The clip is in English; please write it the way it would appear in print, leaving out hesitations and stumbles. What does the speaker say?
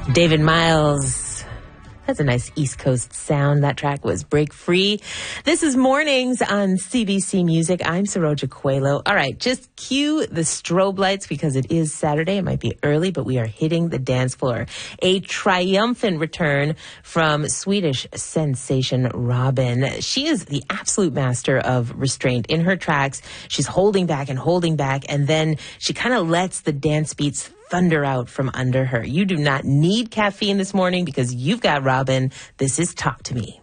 David Miles. That's a nice East Coast sound. That track was Break Free. This is Mornings on CBC Music. I'm Saroja Coelho. All right, just cue the strobe lights because it is Saturday. It might be early, but we are hitting the dance floor. A triumphant return from Swedish sensation Robyn. She is the absolute master of restraint. In her tracks, she's holding back, and then she kind of lets the dance beats thunder out from under her. You do not need caffeine this morning because you've got Robyn. This is Talk to Me.